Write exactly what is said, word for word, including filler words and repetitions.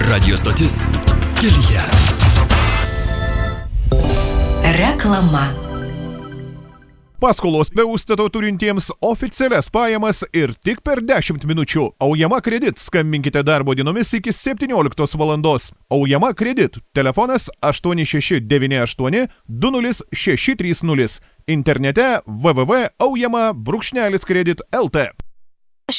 Radio stotis kelyje. Reklama. Paskolos be užstato turintiems oficialias pajamas ir tik per dešimt minučių. Aujama Kredit. Skambinkite darbo dienomis iki septynioliktos valandos. Aujama Kredit. Telefonas aštuoni šeši devyni aštuoni du nulis šeši trys nulis. Internete w w w taškas aujama brūkšnelis kredit taškas l t.